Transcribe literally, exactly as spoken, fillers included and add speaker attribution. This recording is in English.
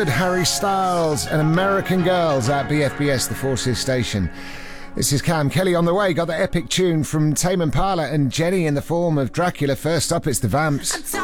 Speaker 1: Good, Harry Styles and American Girls at B F B S, the Forces station. This is Cam Kelly on the way. Got the epic tune from Tame Impala and Jenny in the form of Dracula. First up, it's the Vamps.